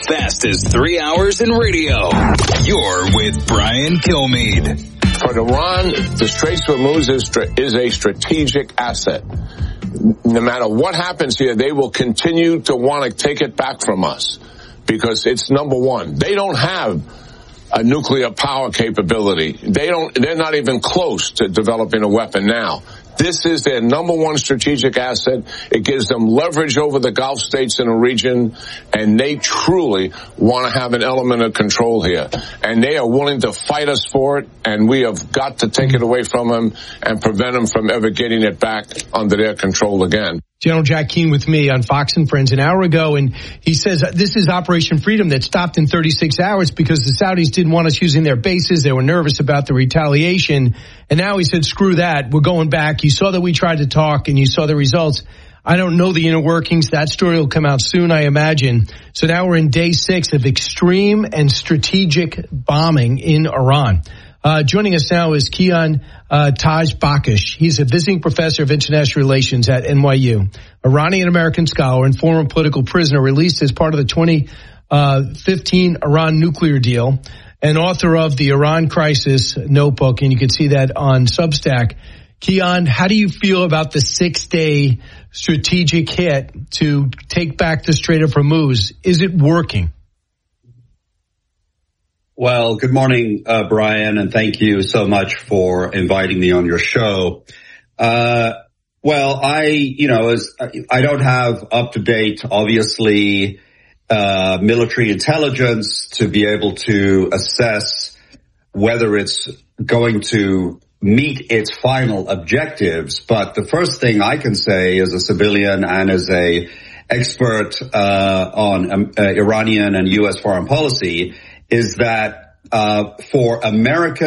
fastest 3 hours in radio. You're with Brian Kilmeade. For Iran, the Straits of Hormuz is a strategic asset. No matter what happens here, they will continue to want to take it back from us because it's number one. They don't have a nuclear power capability. They're not even close to developing a weapon now. This is their number one strategic asset. It gives them leverage over the Gulf states in the region, and they truly want to have an element of control here. And they are willing to fight us for it, and we have got to take it away from them and prevent them from ever getting it back under their control again. General Jack Keane with me on Fox and Friends an hour ago, and he says this is Operation Freedom that stopped in 36 hours because the Saudis didn't want us using their bases. They were nervous about the retaliation. And now he said, screw that. We're going back. You saw that we tried to talk, and you saw the results. I don't know the inner workings. That story will come out soon, I imagine. So now we're in day 6 of extreme and strategic bombing in Iran. Joining us now is Kian Taj-Bakish. He's a visiting professor of international relations at NYU, Iranian-American scholar and former political prisoner released as part of the 2015 Iran nuclear deal, and author of the Iran Crisis Notebook, and you can see that on Substack. Kian, how do you feel about the 6-day strategic hit to take back the Strait of Hormuz? Is it working? Well, good morning, Brian, and thank you so much for inviting me on your show. I don't have up to date, obviously, military intelligence to be able to assess whether it's going to meet its final objectives. But the first thing I can say as a civilian and as a expert on Iranian and U.S. foreign policy is that for American